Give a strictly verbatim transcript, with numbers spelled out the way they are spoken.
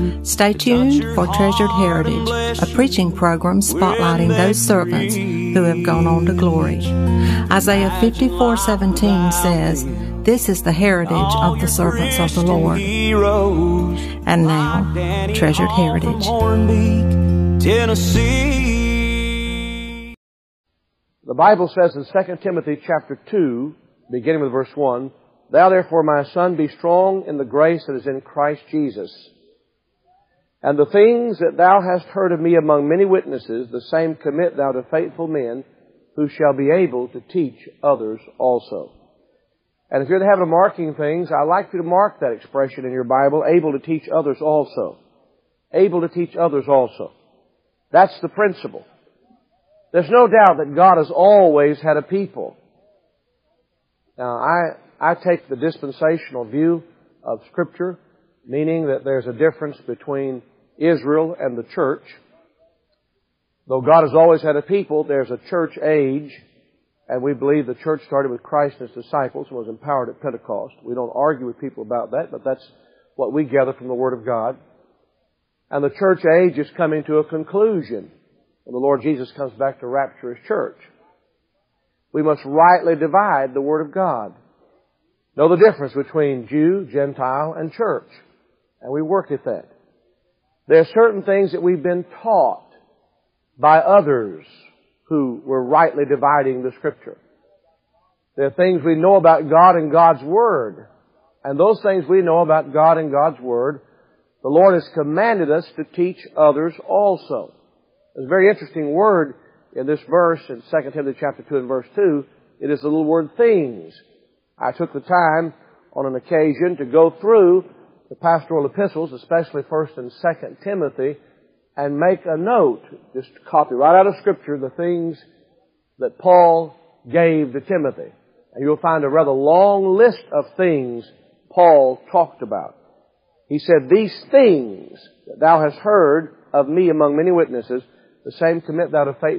Stay tuned for Treasured Heritage, a preaching program spotlighting those servants who have gone on to glory. Isaiah fifty-four seventeen says, "This is the heritage of the servants of the Lord." And now, Treasured Heritage. Tennessee. The Bible says in Second Timothy chapter two, beginning with verse one, "Thou therefore, my son, be strong in the grace that is in Christ Jesus. And the things that thou hast heard of me among many witnesses, the same commit thou to faithful men, who shall be able to teach others also." And if you're to have a marking things, I'd like you to mark that expression in your Bible, able to teach others also. Able to teach others also. That's the principle. There's no doubt that God has always had a people. Now, I, I take the dispensational view of Scripture, meaning that there's a difference between Israel and the church. Though God has always had a people, there's a church age, and we believe the church started with Christ and His disciples and was empowered at Pentecost. We don't argue with people about that, but that's what we gather from the Word of God. And the church age is coming to a conclusion when the Lord Jesus comes back to rapture His church. We must rightly divide the Word of God. Know the difference between Jew, Gentile, and church. And we work at that. There are certain things that we've been taught by others who were rightly dividing the Scripture. There are things we know about God and God's Word. And those things we know about God and God's Word, the Lord has commanded us to teach others also. There's a very interesting word in this verse in Second Timothy chapter two and verse two. It is the little word things. I took the time on an occasion to go through the pastoral epistles, especially First and Second Timothy, and make a note, just copy right out of Scripture the things that Paul gave to Timothy. And you'll find a rather long list of things Paul talked about. He said, "These things that thou hast heard of me among many witnesses, the same commit thou to faith